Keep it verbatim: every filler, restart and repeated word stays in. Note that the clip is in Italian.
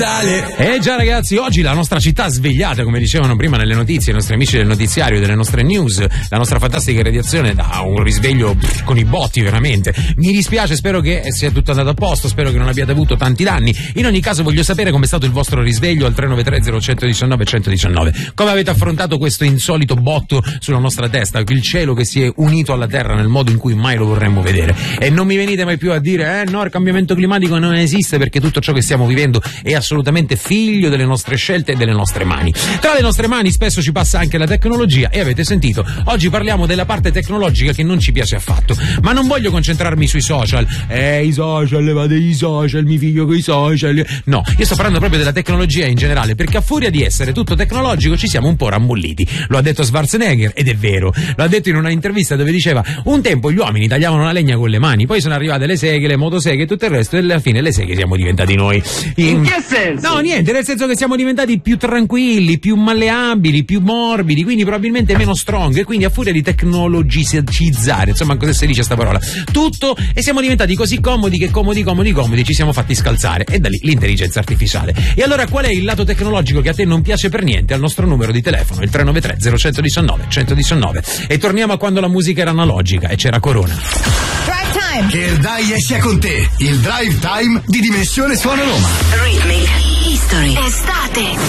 Eh già ragazzi, oggi la nostra città svegliata, come dicevano prima nelle notizie i nostri amici del notiziario, delle nostre news, la nostra fantastica redazione da un risveglio pff, con i botti veramente. Mi dispiace, spero che sia tutto andato a posto, spero che non abbiate avuto tanti danni. In ogni caso voglio sapere com'è stato il vostro risveglio al tre nove tre zero uno uno uno uno uno. Come avete affrontato questo insolito botto sulla nostra testa, il cielo che si è unito alla terra nel modo in cui mai lo vorremmo vedere. E non mi venite mai più a dire eh no, il cambiamento climatico non esiste, perché tutto ciò che stiamo vivendo è assolutamente figlio delle nostre scelte e delle nostre mani. Tra le nostre mani spesso ci passa anche la tecnologia e avete sentito, oggi parliamo della parte tecnologica che non ci piace affatto, ma non voglio concentrarmi sui social. Eh, i social, levate i social, mi figlio coi social. No, io sto parlando proprio della tecnologia in generale, perché a furia di essere tutto tecnologico ci siamo un po' rammolliti. Lo ha detto Schwarzenegger ed è vero, lo ha detto in una intervista dove diceva un tempo gli uomini tagliavano la legna con le mani, poi sono arrivate le seghe, le motoseghe e tutto il resto e alla fine le seghe siamo diventati noi. In, in che senso? No, niente, nel senso che siamo diventati più tranquilli, più malleabili, più morbidi, quindi probabilmente meno strong, e quindi a furia di tecnologicizzare, insomma, cosa si dice sta parola, tutto, e siamo diventati così comodi che comodi, comodi, comodi ci siamo fatti scalzare, e da lì l'intelligenza artificiale. E allora qual è il lato tecnologico che a te non piace per niente? Al nostro numero di telefono, il tre nove tre zero uno uno uno uno uno nove. E torniamo a quando la musica era analogica e c'era Corona. Drive Time. Che il Dai esce con te, il Drive Time di Dimensione Suono Roma. Rhythmic History. Estate.